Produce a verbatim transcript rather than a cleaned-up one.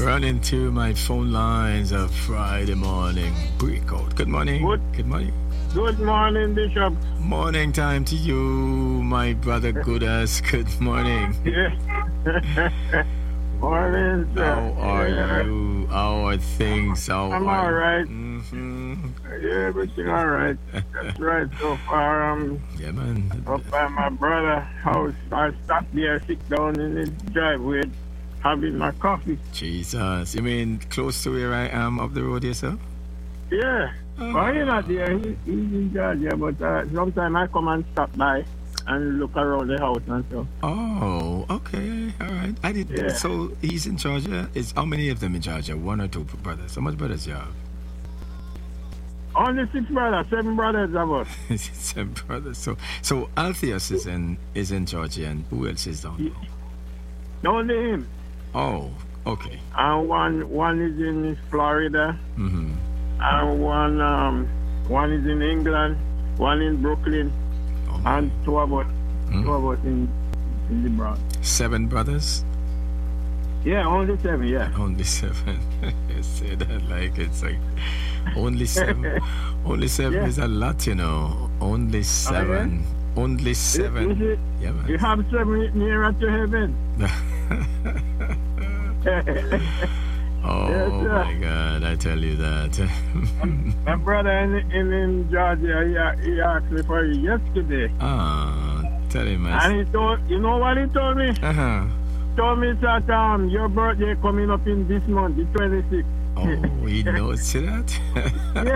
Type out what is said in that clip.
Running to my phone lines of Friday morning. Breakout. Good morning. Good, Good morning. good morning, Bishop. Morning time to you, my brother Goodas. Good morning. Yeah. Morning, sir. How are Yeah. you? How are things? How I'm are all right. Mm-hmm. Yeah, everything all right. That's right. So far, I'm Yeah, man. up at my brother's house. I stopped there, sit down in the driveway, having my coffee. Jesus. You mean close to where I am up the road yourself? Yeah. Oh. Well, he's not there. He, he's in Georgia, but uh, sometimes I come and stop by and look around the house and stuff. Oh, okay. All right. I did. Yeah. So he's in Georgia. Is how many of them in Georgia? One or two brothers? How much brothers you have? Only six brothers, seven brothers of us. Seven brothers. So, so Alpheus is in is in Georgia, and who else is down there? Only him. Oh, okay. And one one is in Florida, Mm-hmm. and one um one is in England, one in Brooklyn, Oh, and two of us, Mhm. two of us in in the Bronx. seven brothers. Yeah, only seven. Yeah. Only seven. You say that like it's like only seven. Only seven Yeah. is a lot, you know. Only seven. Only You, seven. you, see, Yeah, you man. have seven nearer to heaven. Oh Yes, sir. my God! I tell you that. My brother in, in, in Georgia, he, a- he asked me for you yesterday, Ah, tell him, and man. he told you know what he told me? Uh huh. Told me that um your birthday coming up in this month, the twenty-sixth. Oh, he knows that. Yeah.